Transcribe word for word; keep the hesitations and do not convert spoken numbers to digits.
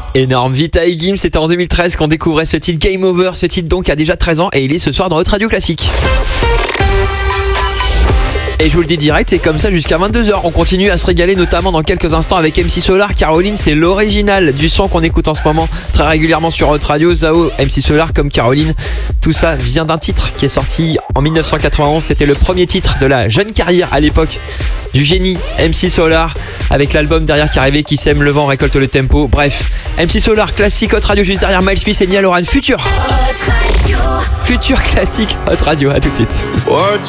Énorme. Vita et Gims, c'était en deux mille treize qu'on découvrait ce titre Game Over. Ce titre donc a déjà treize ans et il est ce soir dans Hot Radio Classique. Et je vous le dis direct, c'est comme ça jusqu'à vingt-deux heures. On continue à se régaler, notamment dans quelques instants avec M C Solar. Caroline, c'est l'original du son qu'on écoute en ce moment très régulièrement sur Hot Radio. Zao, M C Solar comme Caroline. Tout ça vient d'un titre qui est sorti en dix-neuf cent quatre-vingt-onze. C'était le premier titre de la jeune carrière à l'époque du génie M C Solar, avec l'album derrière qui arrivait, Qui sème le vent récolte le tempo. Bref, M C Solar, classique Hot Radio juste derrière Miles Smith et Nia Loran. Futur Futur classique Hot Radio, à tout de suite.